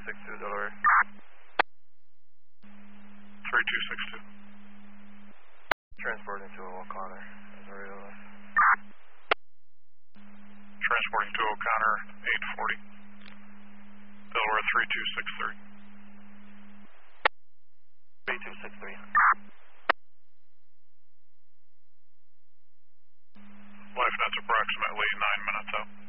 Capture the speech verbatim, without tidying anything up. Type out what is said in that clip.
six two, Delaware. three two six two. Transporting to O'Connor. Transporting to O'Connor, eight forty. Delaware three two six three. three two six three. Life net's approximately nine minutes out.